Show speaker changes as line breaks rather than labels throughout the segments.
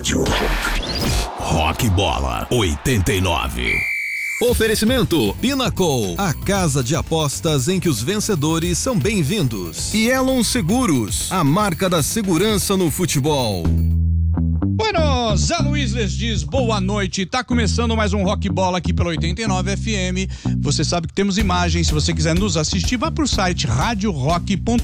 rádio. Rock Bola 89.
Oferecimento Pinnacle, a casa de apostas em que os vencedores são bem-vindos. E Elon Seguros, a marca da segurança no futebol.
Bueno, Zé Luiz les diz boa noite, tá começando mais um Rock Bola aqui pela 89 FM, você sabe que temos imagens, se você quiser nos assistir, vá pro site radiorock.com.br.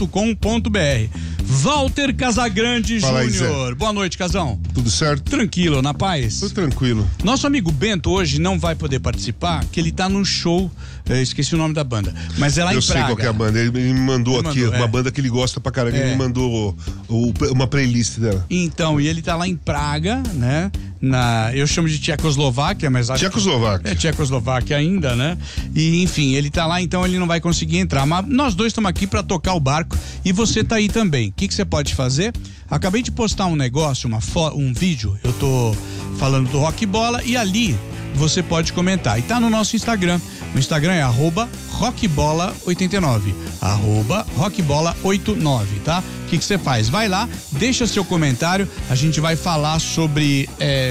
Walter Casagrande Júnior, boa noite, Casão.
Tudo certo?
Tranquilo, na paz?
Tudo tranquilo.
Nosso amigo Bento hoje não vai poder participar, que ele tá num show, esqueci o nome da banda, mas é lá em Praga.
Eu sei qual que é a banda, ele me mandou uma banda que ele gosta pra caramba, ele me mandou uma playlist dela.
Então, e ele tá lá em Praga, né? Eu chamo de Tchecoslováquia, mas acho
Tchecoslováquia.
É Tchecoslováquia ainda, né? E enfim, ele tá lá, então ele não vai conseguir entrar. Mas nós dois estamos aqui para tocar o barco e você tá aí também. O que você pode fazer? Acabei de postar um negócio, um vídeo. Eu tô falando do Rock Bola e ali você pode comentar. E tá no nosso Instagram. O Instagram é @rockbola89. @rockbola89, tá? O que você faz? Vai lá, deixa seu comentário, a gente vai falar sobre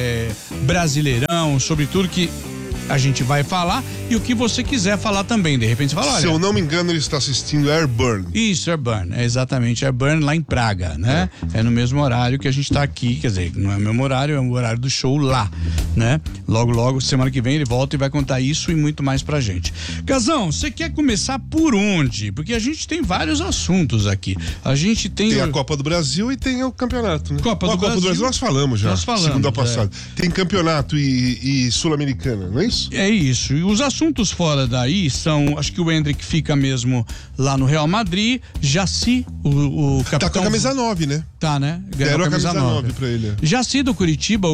Brasileirão, sobre tudo que a gente vai falar e o que você quiser falar também. De repente você fala, olha...
Se eu não me engano, ele está assistindo Airburn.
Isso, Airburn, é exatamente Airburn lá em Praga, né? É no mesmo horário que a gente tá aqui, quer dizer, não é o mesmo horário, é o horário do show lá, né? Logo, semana que vem ele volta e vai contar isso e muito mais pra gente. Casão, você quer começar por onde? Porque a gente tem vários assuntos aqui. A gente tem
a Copa do Brasil e tem o campeonato, né?
Copa do Brasil
nós falamos já. Segunda passada. Tem campeonato e Sul-Americana, não é isso?
É isso. E os assuntos fora daí são, acho que o Endrick fica mesmo lá no Real Madrid, Jaci, o capitão...
Tá com a camisa 9, né?
Tá, né?
Deram a camisa 9 pra ele.
Jaci do Curitiba,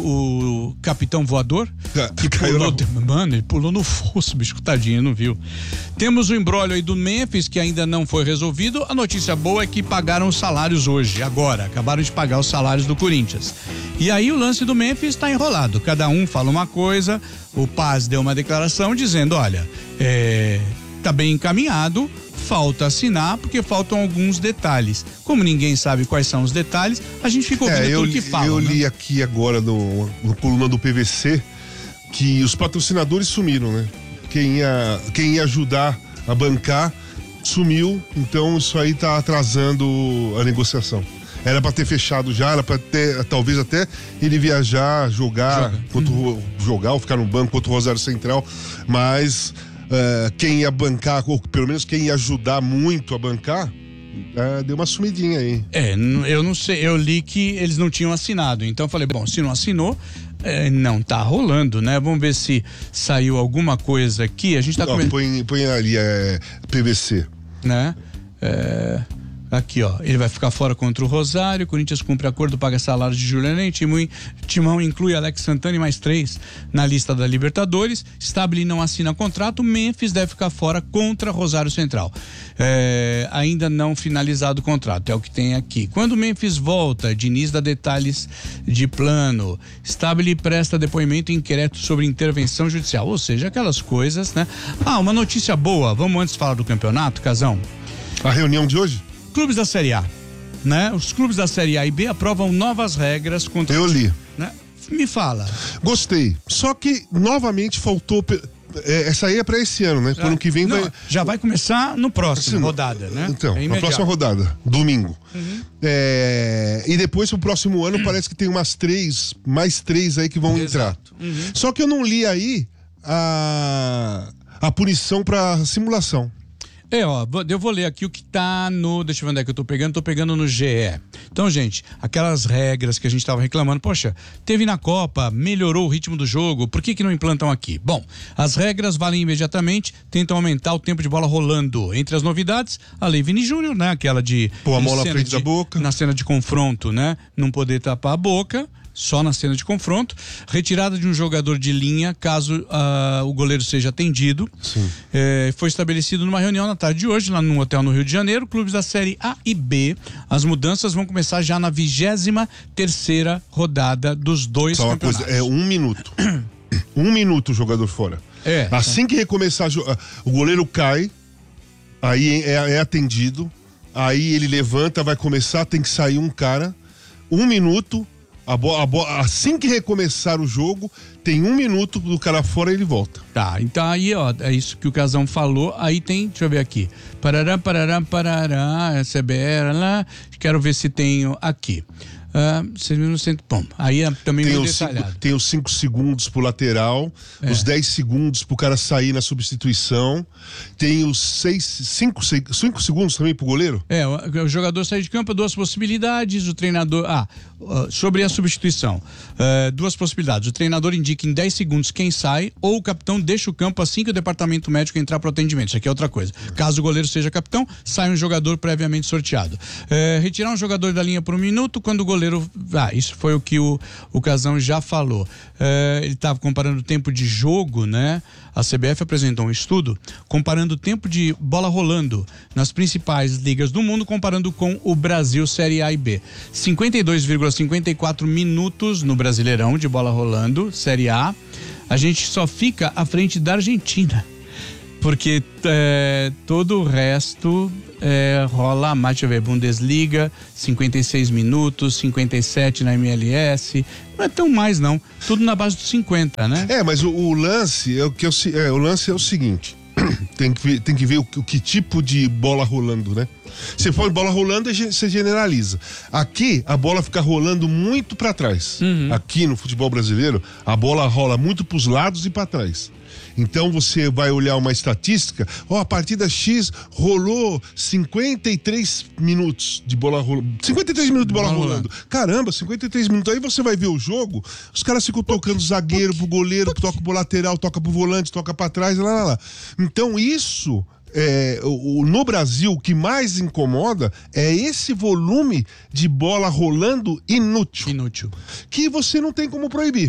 o capitão voador, que ele pulou no fosso, bicho, tadinho, não viu. Temos o imbróglio aí do Memphis, que ainda não foi resolvido. A notícia boa é que pagaram os salários hoje, agora, acabaram de pagar os salários do Corinthians. E aí o lance do Memphis tá enrolado, cada um fala uma coisa. O Paz deu uma declaração dizendo, olha, tá bem encaminhado, falta assinar porque faltam alguns detalhes. Como ninguém sabe quais são os detalhes, a gente fica ouvindo tudo que fala.
Eu li aqui agora no coluna do PVC que os patrocinadores sumiram, né? Quem ia ajudar a bancar sumiu, então isso aí tá atrasando a negociação. Era pra ter fechado já, era pra ter, talvez até ele viajar, jogar ou ficar no banco contra o Rosário Central, mas quem ia bancar, ou pelo menos quem ia ajudar muito a bancar, deu uma sumidinha aí.
Eu não sei, eu li que eles não tinham assinado, então eu falei, bom, se não assinou, não tá rolando, né? Vamos ver se saiu alguma coisa aqui, a gente tá comendo...
Põe ali, PVC.
Né? Aqui, ó, ele vai ficar fora contra o Rosário, Corinthians cumpre acordo, paga salário de Juliano, Timão inclui Alex Santana e mais 3 na lista da Libertadores, Stabile não assina contrato, Memphis deve ficar fora contra Rosário Central. Ainda não finalizado o contrato, é o que tem aqui. Quando o Memphis volta, Diniz dá detalhes de plano, Stabile presta depoimento inquérito sobre intervenção judicial, ou seja, aquelas coisas, né? Uma notícia boa, vamos antes falar do campeonato, Casão?
A reunião de hoje?
Clubes da Série A, né? Os clubes da Série A e B aprovam novas regras contra...
Eu li.
Né? Me fala.
Gostei. Só que, novamente, faltou... essa aí é pra esse ano, né? Pro ano que vem
já vai começar no próximo rodada, né?
Então, na próxima rodada, domingo. E depois, pro próximo ano, parece que tem mais três aí que vão entrar. Só que eu não li aí a punição pra simulação.
Eu vou ler aqui o que tá no... Deixa eu ver onde é que eu tô pegando no GE. Então, gente, aquelas regras que a gente tava reclamando, poxa, teve na Copa, melhorou o ritmo do jogo, por que não implantam aqui? Bom, as regras valem imediatamente, tentam aumentar o tempo de bola rolando. Entre as novidades, a Lei Vini Júnior, né? Aquela de...
Pôr a mão na frente da boca.
Na cena de confronto, né? Não poder tapar a boca... Só na cena de confronto, retirada de um jogador de linha caso o goleiro seja atendido. Foi estabelecido numa reunião na tarde de hoje lá num hotel no Rio de Janeiro, clubes da Série A e B. As mudanças vão começar já na 23ª rodada dos dois campeonatos.
Coisa, 1 minuto. 1 minuto o jogador fora. Assim que recomeçar, o goleiro cai, aí é atendido, aí ele levanta, vai começar, tem que sair um cara, 1 minuto. Assim que recomeçar o jogo, tem 1 minuto do cara fora e ele volta.
Tá, então aí, ó, é isso que o Casão falou. Aí tem, deixa eu ver aqui. Parará, CBR, lá. Quero ver se tenho aqui. Bom, aí é também meio detalhado.
Tem os 5 segundos pro lateral, os 10 segundos pro cara sair na substituição, tem os 5 segundos também pro goleiro?
O jogador sai de campo, 2 possibilidades, o treinador... sobre a substituição, 2 possibilidades. O treinador indica em 10 segundos quem sai, ou o capitão deixa o campo assim que o departamento médico entrar para o atendimento. Isso aqui é outra coisa. Caso o goleiro seja capitão, sai um jogador previamente sorteado. Retirar um jogador da linha por 1 minuto, quando o goleiro... isso foi o que o Casão já falou. Ele estava comparando o tempo de jogo, né? A CBF apresentou um estudo comparando o tempo de bola rolando nas principais ligas do mundo, comparando com o Brasil Série A e B. 52,54 minutos no Brasileirão de bola rolando, Série A. A gente só fica à frente da Argentina, porque todo o resto rola mais. Deixa eu ver, Bundesliga, 56 minutos, 57 na MLS, não é tão mais não, tudo na base dos 50, né?
Mas o lance é o seguinte, tem que ver o que tipo de bola rolando, né? Se for bola rolando, você generaliza. Aqui, a bola fica rolando muito para trás. Aqui no futebol brasileiro, a bola rola muito pros lados e para trás. Então você vai olhar uma estatística, a partida X rolou 53 minutos de bola rolando. 53 minutos de bola rolando. Caramba, 53 minutos. Aí você vai ver o jogo, os caras ficam tocando zagueiro pro goleiro, toca pro lateral, toca pro volante, toca pra trás, lá. Então isso... no Brasil, o que mais incomoda é esse volume de bola rolando inútil. Que você não tem como proibir.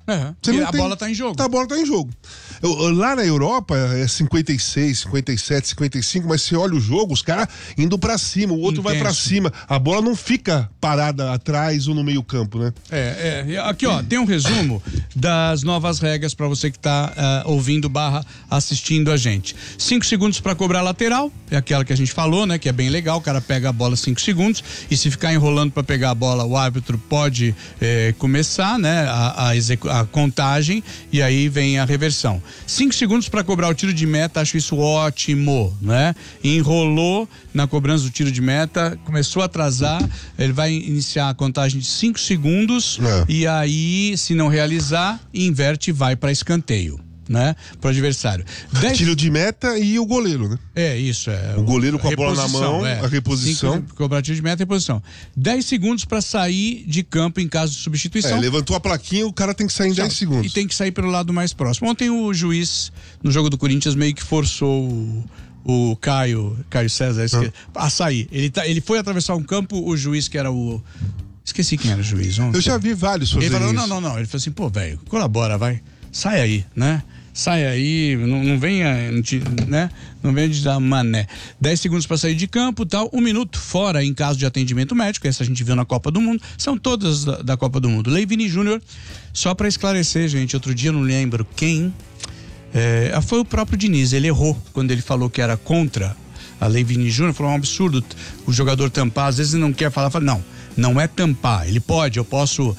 A bola tá em jogo.
A bola tá em jogo. Lá na Europa é 56, 57, 55, mas você olha o jogo, os caras indo pra cima, o outro vai pra cima. A bola não fica parada atrás ou no meio campo, né?
Aqui, ó, tem um resumo das novas regras pra você que tá ouvindo / assistindo a gente. 5 segundos pra cobrar lateral, é aquela que a gente falou, né? Que é bem legal, o cara pega a bola 5 segundos e se ficar enrolando pra pegar a bola, o árbitro pode começar, né? A contagem e aí vem a reversão. 5 segundos para cobrar o tiro de meta, acho isso ótimo, né? Enrolou na cobrança do tiro de meta, começou a atrasar, ele vai iniciar a contagem de 5 segundos e aí, se não realizar, inverte e vai para escanteio, né? Pro adversário.
Tiro de meta e o goleiro, né?
Isso.
O goleiro com a bola na mão, a reposição.
Cobrar tiro de meta e reposição. 10 segundos para sair de campo em caso de substituição.
Levantou a plaquinha, o cara tem que sair em 10 segundos.
E tem que sair pelo lado mais próximo. Ontem o juiz, no jogo do Corinthians, meio que forçou o Caio César a sair. Ele foi atravessar um campo, o juiz que era o... Esqueci quem era o juiz ontem.
Eu já vi vários fazerem
isso. Ele falou,
não.
Ele falou assim, velho, colabora, vai. Sai aí, né? Sai aí, não venha, né? Não venha de dar mané. 10 segundos para sair de campo, tal. 1 minuto fora em caso de atendimento médico. Essa a gente viu na Copa do Mundo. São todas da Copa do Mundo. Lei Vini Júnior, só para esclarecer, gente, outro dia eu não lembro quem. Foi o próprio Diniz. Ele errou quando ele falou que era contra a Lei Vini Júnior. Falou um absurdo o jogador tampar. Às vezes ele não quer falar, não é tampar, ele pode, eu posso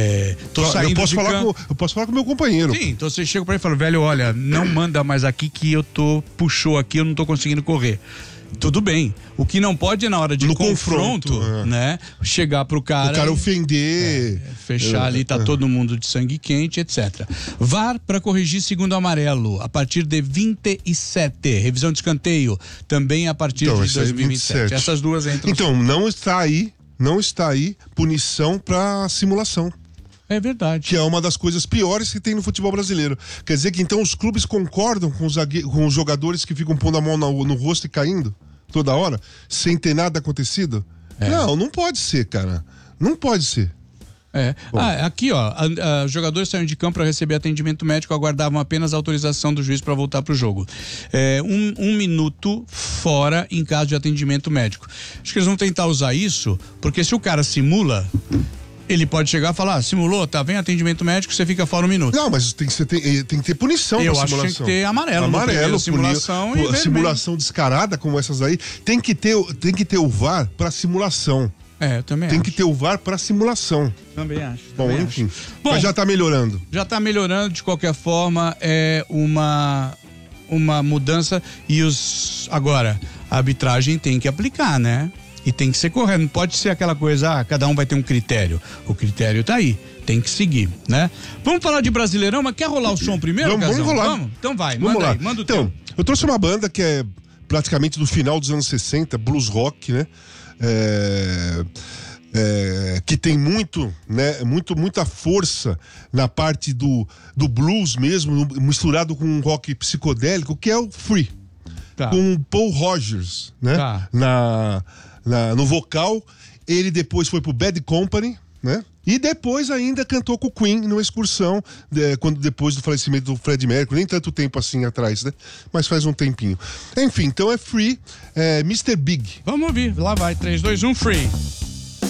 eu posso falar com o meu companheiro.
Sim, então você chega pra ele e fala, velho, olha, não manda mais aqui que puxou aqui, eu não tô conseguindo correr. Tudo bem, o que não pode é na hora de confronto, né, chegar pro cara...
O cara ofender...
fechar ali, tá todo mundo de sangue quente, etc. VAR para corrigir segundo amarelo, a partir de 27, revisão de escanteio, também a partir de 2027. Essas duas entram...
Então, não está aí punição para simulação.
É verdade.
Que é uma das coisas piores que tem no futebol brasileiro. Quer dizer que então os clubes concordam com os jogadores que ficam pondo a mão no rosto e caindo toda hora, sem ter nada acontecido? Não pode ser, cara. Não pode ser.
Aqui, ó, os jogadores saíram de campo para receber atendimento médico, aguardavam apenas a autorização do juiz para voltar pro jogo. 1 minuto fora em caso de atendimento médico. Acho que eles vão tentar usar isso, porque se o cara simula, ele pode chegar e falar, simulou, vem atendimento médico, você fica fora 1 minuto.
Não, mas tem que ter punição pra simulação.
Eu acho que tem que ter amarelo simulação e
simulação descarada como essas aí, tem que ter o VAR pra simulação.
Eu também
Tem
acho.
que ter o VAR para simulação.
Também acho.
Bom,
também
enfim.
acho. Bom,
Mas já tá melhorando.
Já está melhorando, de qualquer forma, é uma mudança agora, a arbitragem tem que aplicar, né? E tem que ser correto, não pode ser aquela coisa, cada um vai ter um critério. O critério tá aí, tem que seguir, né? Vamos falar de Brasileirão, mas quer rolar o som primeiro,
Vamos rolar.
Vamos? Então vai,
Vamos
manda
lá.
aí, manda o
Então,
teu.
eu trouxe uma banda que é praticamente do final dos anos 60, blues rock, né? Que tem muito, né, muita força na parte do blues mesmo, misturado com um rock psicodélico, que é o Free,
Tá.
com o Paul Rogers, né?
Tá.
No vocal. Ele depois foi pro Bad Company, né? E depois ainda cantou com o Queen numa excursão, depois do falecimento do Freddie Mercury, nem tanto tempo assim atrás, né? Mas faz um tempinho. Enfim, então é Free, Mr. Big.
Vamos ouvir, lá vai, 3, 2, 1, Free.